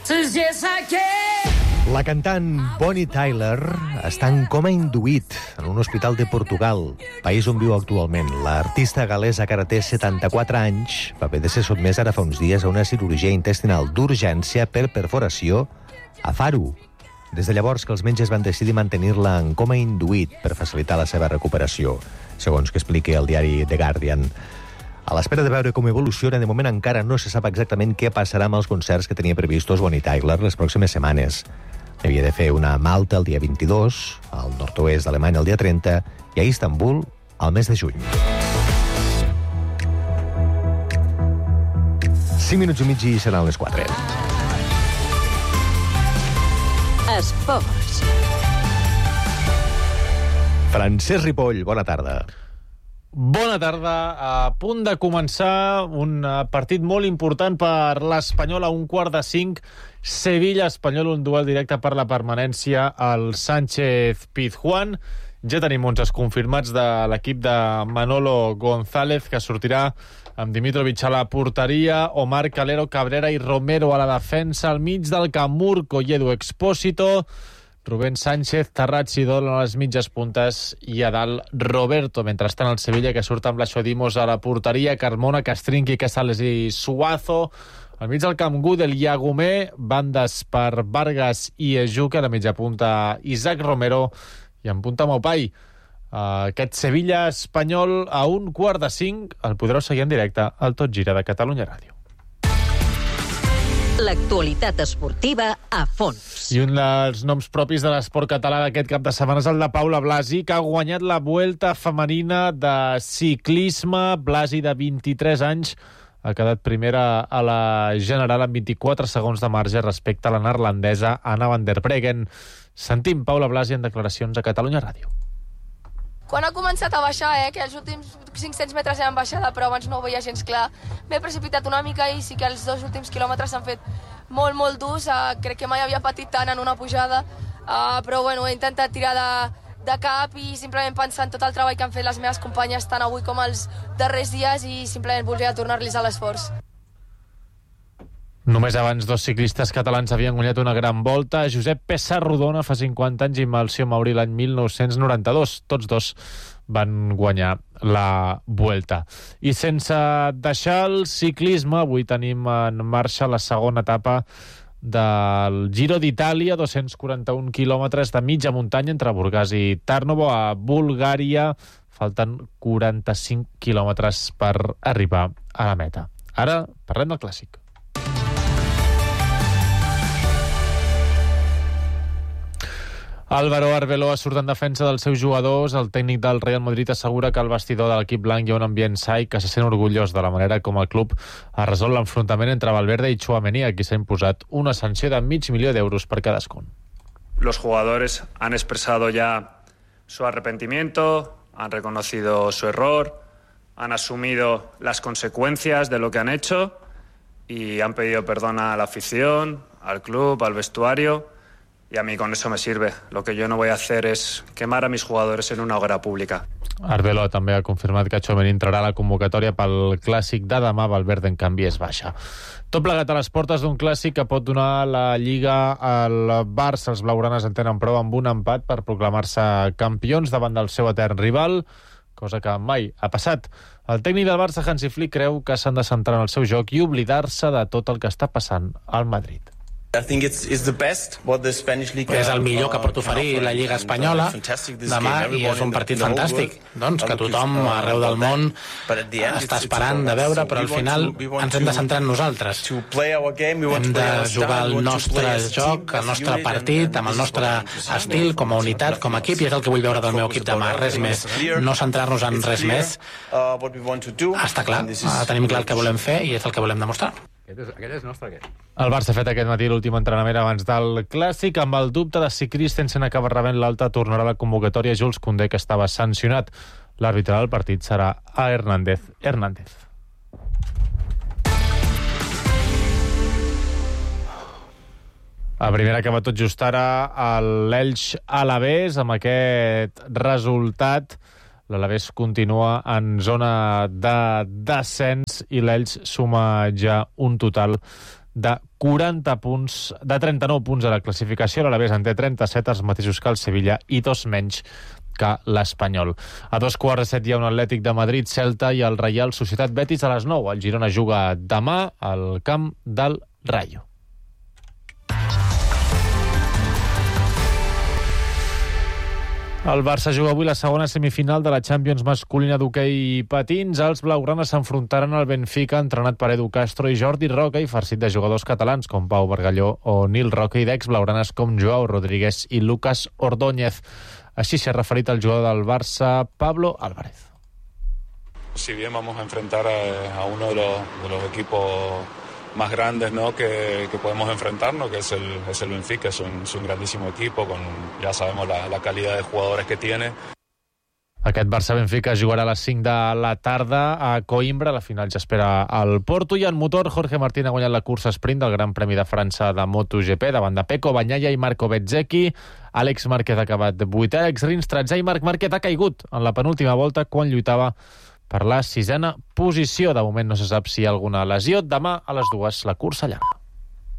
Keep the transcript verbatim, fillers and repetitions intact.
La cantant Bonnie Tyler està en coma induït en un hospital de Portugal, país on viu actualment. L'artista galesa, que ara té setanta-quatre anys, va haver de ser sotmès ara fa uns dies a una cirurgia intestinal d'urgència per perforació a Faro. Des de llavors que els metges van decidir mantenir-la en coma induït per facilitar la seva recuperació, segons que explica el diari The Guardian. A l'espera de veure com evoluciona, de moment encara no se sap exactament què passarà amb els concerts que tenia previstos Bonnie Tyler les pròximes setmanes. Havia de fer una a Malta el dia vint-i-dos, al nord-oest d'Alemanya el dia trenta i a Istanbul al mes de juny. Cinc minuts i mig i seran les quatre. Esports. Francesc Ripoll, bona tarda. Bona tarda. A punt de començar un partit molt important per l'Espanyol a un quart de cinc. Sevilla-Espanyol, un duel directe per la permanència al Sánchez-Pizjuán. Ja tenim onze confirmats de l'equip de Manolo González, que sortirà amb Dimitrovic a la porteria, Omar Calero, Cabrera i Romero a la defensa, al mig del camp Murco i Edu Expósito, Rubén Sánchez, Terrats i Dol a les mitges puntes i a dalt Roberto. Mentrestant el Sevilla, que surt amb Lacho Dimos a la porteria, Carmona, Castrinqui, Casales i Suazo. Al mig del camp Gudel i Agumé, bandes per Vargas i Ejuca, a la mitja punta Isaac Romero i en punta Maupai. Aquest Sevilla-Espanyol a un quart de cinc el podreu seguir en directe al Tot Gira de Catalunya Ràdio. L'actualitat esportiva a fons. I un dels noms propis de l'esport català d'aquest cap de setmana és el de Paula Blasi, que ha guanyat la Vuelta femenina de ciclisme. Blasi, de vint-i-tres anys, ha quedat primera a la general amb vint-i-quatre segons de marge respecte a la neerlandesa Anna van der Breggen. Sentim Paula Blasi en declaracions a Catalunya Ràdio. Quan ha començat a baixar, eh, que els últims cinc-cents metres eren baixada, però abans no ho veia gens clar, m'he precipitat una mica i sí que els dos últims quilòmetres s'han fet molt, molt durs. Uh, crec que mai havia patit tant en una pujada, uh, però bueno, he intentat tirar de, de cap i simplement pensar en tot el treball que han fet les meves companyes tant avui com els darrers dies i simplement volia tornar-los a l'esforç. Només abans dos ciclistes catalans havien guanyat una gran volta. Josep Pessarrodona fa cinquanta anys i Melcior Mauri l'any mil nou-cents noranta-dos. Tots dos van guanyar la Vuelta. I sense deixar el ciclisme, avui tenim en marxa la segona etapa del Giro d'Itàlia, dos-cents quaranta-un quilòmetres de mitja muntanya entre Burgas i Tarnovo, a Bulgària. Falten quaranta-cinc quilòmetres per arribar a la meta. Ara parlem del clàssic. Álvaro Arbeloa surt en defensa dels seus jugadors. El tècnic del Real Madrid assegura que al vestidor de l'equip blanc hi ha un ambient sa i que se sent orgullós de la manera com el club ha resolt l'enfrontament entre Valverde i Tchouaméni, a qui s'ha imposat una sanció de mig milió d'euros per cadascun. Los jugadores han expresado ya su arrepentimiento, han reconocido su error, han asumido las consecuencias de lo que han hecho y han pedido perdón a la afición, al club, al vestuario. Y a mí con eso me sirve. Lo que yo no voy a hacer es quemar a mis jugadores en una hoguera pública. Arbeloa també ha confirmat que Tchouaméni entrarà a la convocatòria pel clàssic de demà. Valverde, en canvi, és baixa. Tot plegat a les portes d'un clàssic que pot donar la Lliga al Barça. Els blaugranes en tenen prou amb un empat per proclamar-se campions davant del seu etern rival, cosa que mai ha passat. El tècnic del Barça, Hansi Flick, creu que s'han de centrar en el seu joc i oblidar-se de tot el que està passant al Madrid. I think it's, it's the best what the Spanish League és el millor que pot oferir la Lliga Espanyola demà i és un partit fantàstic, doncs, que tothom arreu del món està esperant de veure, però al final ens hem de centrar en nosaltres. Hem de jugar el nostre joc, el nostre partit, amb el nostre estil, com a unitat, com a equip, i és el que vull veure del meu equip demà, res més. No centrar-nos en res més. Està clar, tenim clar el que volem fer i és el que volem demostrar. Aquest és nostre, aquest. El Barça ha fet aquest matí l'últim entrenament abans del Clàssic. Amb el dubte de si Christensen acaba rebent l'alta, tornarà a la convocatòria Jules Koundé, que estava sancionat. L'àrbitre del partit serà a Hernández. Hernández. A primera acaba tot just ara l'Elx Alavés. Amb aquest resultat, l'Alavés continua en zona de descens i l'Elx suma ja un total de quaranta punts, de trenta-nou punts a la classificació. L'Alavés en té trenta-set, els mateixos que el Sevilla, i dos menys que l'Espanyol. A dos quarts de set hi ha un Atlètic de Madrid, Celta, i el Reial Societat Betis a les nou. El Girona juga demà al camp del Rayo. El Barça juga avui la segona semifinal de la Champions masculina d'hoquei patins. Els blaugranes s'enfrontaran al Benfica, entrenat per Edu Castro i Jordi Roca, i farcit de jugadors catalans com Pau Bargalló o Nil Roca, i d'ex blaugranes com Joao Rodríguez i Lucas Ordóñez. Així s'ha referit el jugador del Barça, Pablo Álvarez. Si bien vamos a enfrentar a, a uno de los, de los equipos más grandes, ¿no?, que, que podemos enfrentarnos, que es el, es el Benfica. Es un, es un grandísimo equipo, con ya sabemos la, la calidad de jugadores que tiene. Aquest Barça-Benfica jugarà a les cinc de la tarda a Coimbra. La final ja espera al Porto. I en motor, Jorge Martín ha guanyat la cursa sprint del Gran Premi de França de MotoGP davant de Pecco Bagnaia i Marco Bezzecchi. Àlex Márquez ha acabat vuitè, Alex Rins tretzè, i Marc Márquez ha caigut en la penúltima volta quan lluitava per la sisena posició. De moment no se sap si hi ha alguna lesió. Demà a les dues la cursa llarga.